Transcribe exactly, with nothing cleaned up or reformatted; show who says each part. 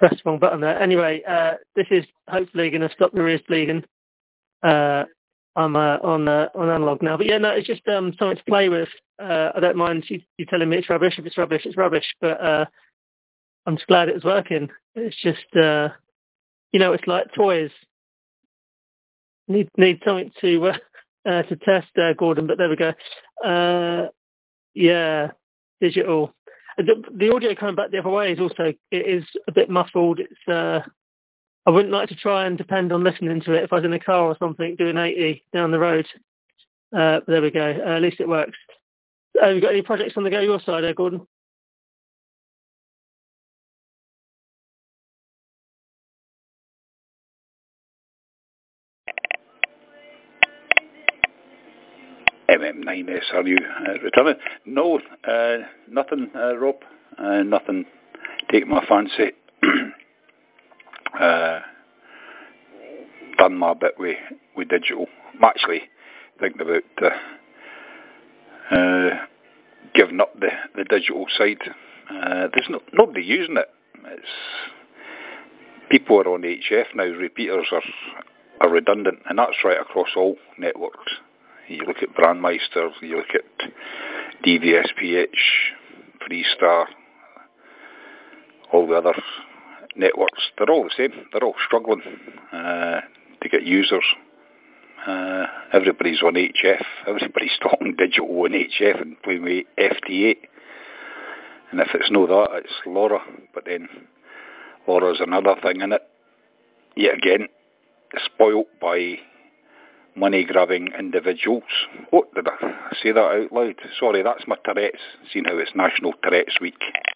Speaker 1: pressed the wrong button there. Anyway, uh, this is hopefully going to stop the ears bleeding. Uh, I'm uh, on uh, on analog now, but yeah, no, it's just um, something to play with. Uh, I don't mind you, you telling me it's rubbish. If it's rubbish, it's rubbish. But uh, I'm just glad it was working. It's just uh, you know, it's like toys. Need need something to uh, uh, to test, uh, Gordon. But there we go. Uh, yeah, digital. The, the audio coming back the other way is also it is a bit muffled. It's uh, I wouldn't like to try and depend on listening to it if I was in a car or something doing eighty down the road. Uh, but there we go. Uh, at least it works. Uh, have you got any projects on the go your side there, Gordon?
Speaker 2: M M nine S R U uh, returning. No, uh, nothing, uh, Rob. Uh, nothing take my fancy. uh, done my bit with, with digital. I'm actually thinking about uh, uh, giving up the, the digital side. Uh, there's no, nobody using it. It's, people are on H F now. Repeaters are are redundant, and that's right across all networks. You look at Brandmeister, you look at D V S P H, Freestar, all the other networks. They're all the same. They're all struggling uh, to get users. Uh, everybody's on H F. Everybody's talking digital on H F and playing with F T eight. And if it's no that, it's LoRa. But then LoRa's another thing in it. Yet again, spoilt by money-grabbing individuals. Oh, did I say that out loud? Sorry, that's my Tourette's, seeing how it's National Tourette's Week.